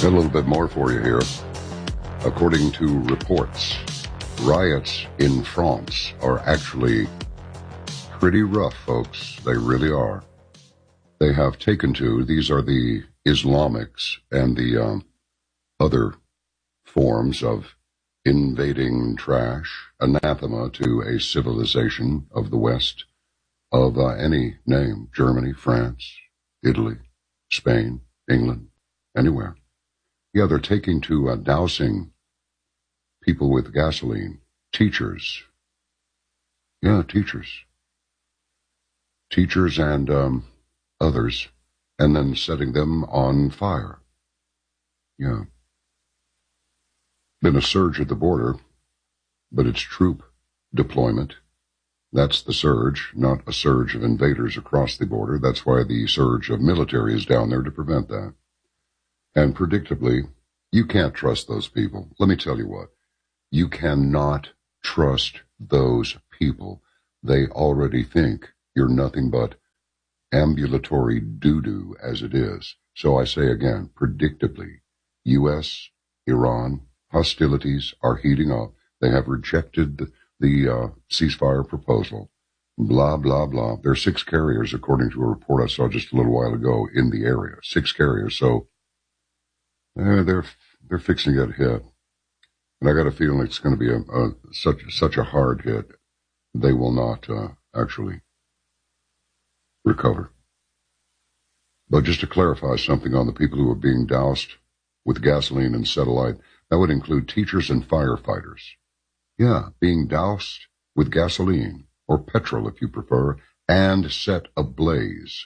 A little bit more for you here. According to reports, riots in France are actually pretty rough, folks. They really are. They have taken to, these are the Islamics and the other forms of invading trash, anathema to a civilization of the West, of any name, Germany, France, Italy, Spain, England, anywhere. Yeah, they're taking to dousing people with gasoline, teachers. Yeah, teachers. Teachers and others, and then setting them on fire. Yeah. Been a surge at the border, but it's troop deployment. That's the surge, not a surge of invaders across the border. That's why the surge of military is down there to prevent that. And predictably, you can't trust those people. Let me tell you what. You cannot trust those people. They already think you're nothing but ambulatory doo-doo as it is. So I say again, predictably, U.S., Iran, hostilities are heating up. They have rejected the ceasefire proposal. Blah, blah, blah. There are 6 carriers, according to a report I saw just a little while ago, in the area. 6 carriers. So they're fixing to get hit. And I got a feeling it's going to be such a hard hit. They will not actually recover. But just to clarify something on the people who are being doused with gasoline and set alight, that would include teachers and firefighters. Yeah, being doused with gasoline, or petrol if you prefer, and set ablaze.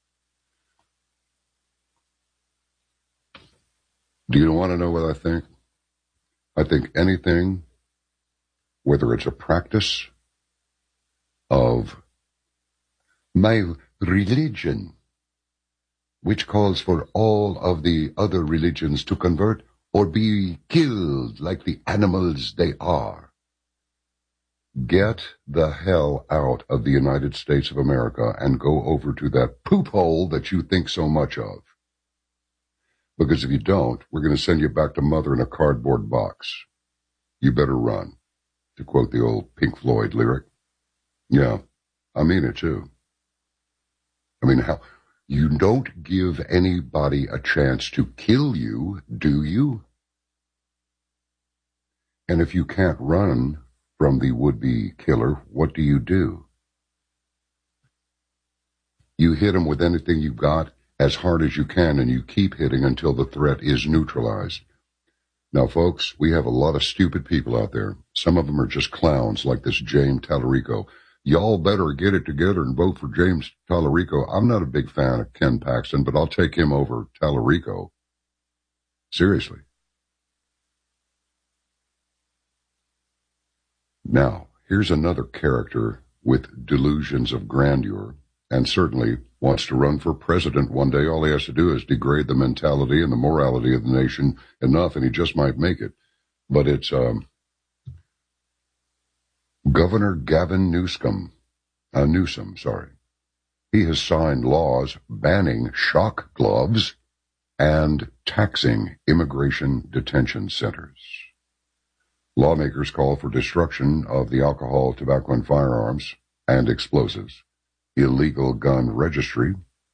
Do you want to know what I think? I think anything, whether it's a practice of my religion, which calls for all of the other religions to convert or be killed like the animals they are. Get the hell out of the United States of America and go over to that poop hole that you think so much of. Because if you don't, we're going to send you back to mother in a cardboard box. You better run, to quote the old Pink Floyd lyric. Yeah, I mean it too. I mean, how you don't give anybody a chance to kill you, do you? And if you can't run from the would-be killer, what do? You hit him with anything you've got as hard as you can, and you keep hitting until the threat is neutralized. Now, folks, we have a lot of stupid people out there. Some of them are just clowns, like this James Tallarico. Y'all better get it together and vote for James Tallarico. I'm not a big fan of Ken Paxton, but I'll take him over Tallarico. Seriously. Now, here's another character with delusions of grandeur, and certainly wants to run for president one day. All he has to do is degrade the mentality and the morality of the nation enough, and he just might make it. But it's Governor Gavin Newsom. He has signed laws banning shock gloves and taxing immigration detention centers. Lawmakers call for destruction of the alcohol, tobacco, and firearms and explosives, illegal gun registry,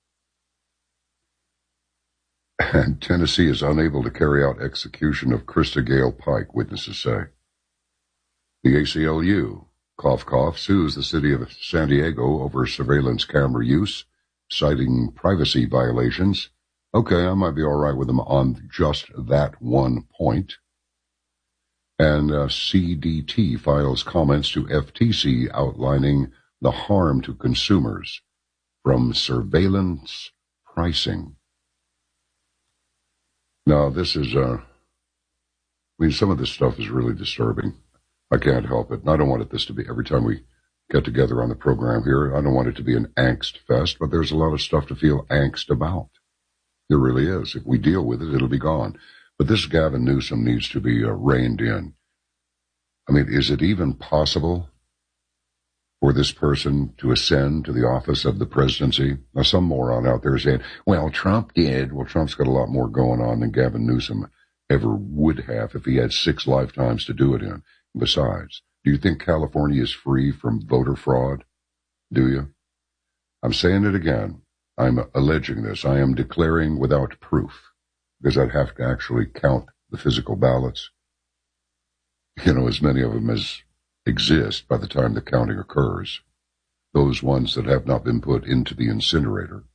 and Tennessee is unable to carry out execution of Krista Gale Pike, witnesses say. The ACLU, cough cough, sues the city of San Diego over surveillance camera use, citing privacy violations. Okay, I might be all right with them on just that one point. And CDT files comments to FTC outlining the harm to consumers from surveillance pricing. Now, this is, some of this stuff is really disturbing. I can't help it. And I don't want this to be, every time we get together on the program here, I don't want it to be an angst fest, but there's a lot of stuff to feel angst about. There really is. If we deal with it, it'll be gone. But this Gavin Newsom needs to be reined in. I mean, is it even possible for this person to ascend to the office of the presidency? Now, some moron out there is saying, well, Trump did. Well, Trump's got a lot more going on than Gavin Newsom ever would have if he had 6 lifetimes to do it in. Besides, do you think California is free from voter fraud? Do you? I'm saying it again. I'm alleging this. I am declaring without proof, because I'd have to actually count the physical ballots. As many of them as exist by the time the counting occurs. Those ones that have not been put into the incinerator.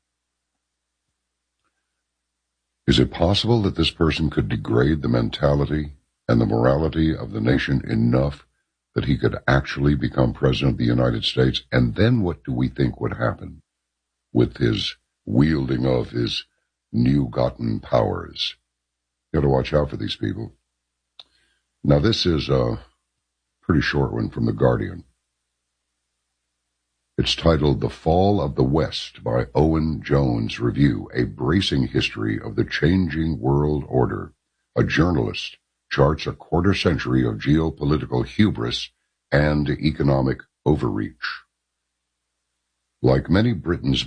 Is it possible that this person could degrade the mentality and the morality of the nation enough that he could actually become president of the United States? And then what do we think would happen with his wielding of his new-gotten powers? You got to watch out for these people. Now, this is a pretty short one from The Guardian. It's titled The Fall of the West by Owen Jones Review, a bracing history of the changing world order. A journalist charts a quarter century of geopolitical hubris and economic overreach. Like many Britain's